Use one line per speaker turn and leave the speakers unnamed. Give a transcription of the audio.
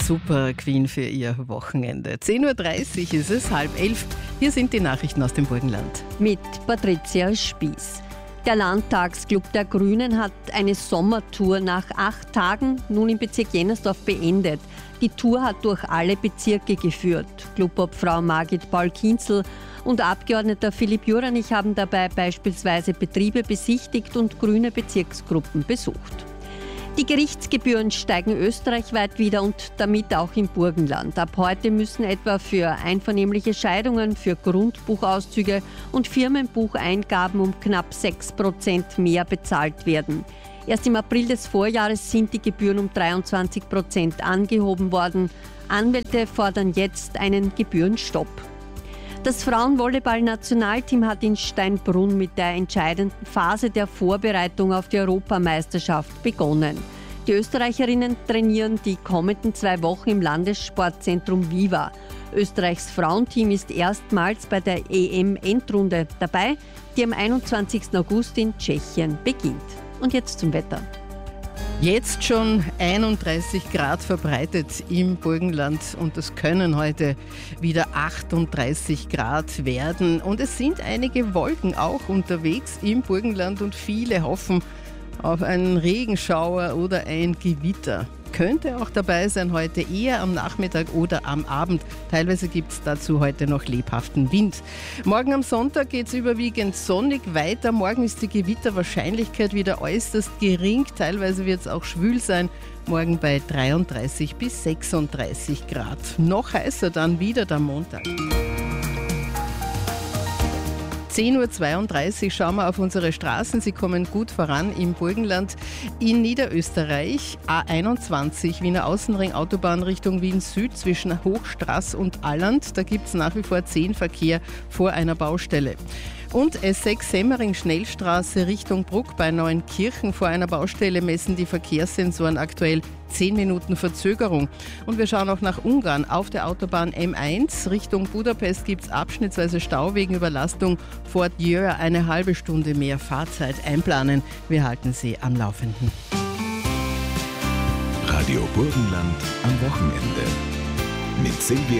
Super Queen für ihr Wochenende. 10.30 Uhr ist es, 10:30. Hier sind die Nachrichten aus dem Burgenland.
Mit Patricia Spieß. Der Landtagsclub der Grünen hat eine Sommertour nach 8 Tagen nun im Bezirk Jennersdorf beendet. Die Tour hat durch alle Bezirke geführt. Clubobfrau Margit Paul-Kinzel und Abgeordneter Philipp Juranich haben dabei beispielsweise Betriebe besichtigt und grüne Bezirksgruppen besucht. Die Gerichtsgebühren steigen österreichweit wieder und damit auch im Burgenland. Ab heute müssen etwa für einvernehmliche Scheidungen, für Grundbuchauszüge und Firmenbucheingaben um knapp 6% mehr bezahlt werden. Erst im April des Vorjahres sind die Gebühren um 23% angehoben worden. Anwälte fordern jetzt einen Gebührenstopp. Das Frauenvolleyball-Nationalteam hat in Steinbrunn mit der entscheidenden Phase der Vorbereitung auf die Europameisterschaft begonnen. Die Österreicherinnen trainieren die kommenden 2 Wochen im Landessportzentrum Viva. Österreichs Frauenteam ist erstmals bei der EM-Endrunde dabei, die am 21. August in Tschechien beginnt. Und jetzt zum Wetter.
Jetzt schon 31 Grad verbreitet im Burgenland und es können heute wieder 38 Grad werden. Und es sind einige Wolken auch unterwegs im Burgenland und viele hoffen auf einen Regenschauer oder ein Gewitter. Könnte auch dabei sein heute, eher am Nachmittag oder am Abend. Teilweise gibt es dazu heute noch lebhaften Wind. Morgen am Sonntag geht es überwiegend sonnig weiter. Morgen ist die Gewitterwahrscheinlichkeit wieder äußerst gering. Teilweise wird es auch schwül sein. Morgen bei 33 bis 36 Grad. Noch heißer dann wieder der Montag. 10.32 Uhr schauen wir auf unsere Straßen. Sie kommen gut voran im Burgenland. In Niederösterreich A21 Wiener Außenring Autobahn Richtung Wien Süd zwischen Hochstraß und Alland. Da gibt es nach wie vor 10 Verkehr vor einer Baustelle. Und S6 Semmering Schnellstraße Richtung Bruck bei Neuenkirchen vor einer Baustelle messen die Verkehrssensoren aktuell 10 Minuten Verzögerung. Und wir schauen auch nach Ungarn. Auf der Autobahn M1 Richtung Budapest gibt es abschnittsweise Stau wegen Überlastung. Fort Jöhr eine halbe Stunde mehr Fahrzeit einplanen. Wir halten Sie am Laufenden.
Radio Burgenland am Wochenende mit Silvia